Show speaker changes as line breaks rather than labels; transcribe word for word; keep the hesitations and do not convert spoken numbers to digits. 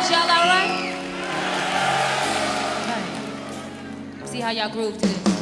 Y'all all right? Okay. See how y'all groove to this.